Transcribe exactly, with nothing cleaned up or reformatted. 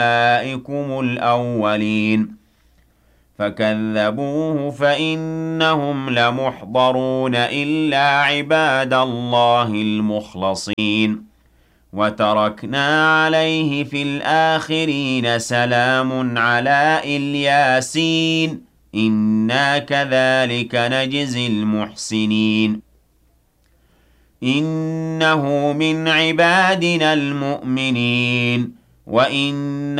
أُولَٰئِكُمُ الْأَوَّلِينَ فَكَذَّبُوهُ فَإِنَّهُمْ لَمُحْضَرُونَ إِلَّا عِبَادَ اللَّهِ الْمُخْلَصِينَ وَتَرَكْنَا عَلَيْهِ فِي الْآخِرِينَ سَلَامٌ عَلَىٰ إِلْيَاسِينَ إِنَّا كَذَٰلِكَ نَجْزِي الْمُحْسِنِينَ إِنَّهُ مِنْ عِبَادِنَا الْمُؤْمِنِينَ وَإِنَّ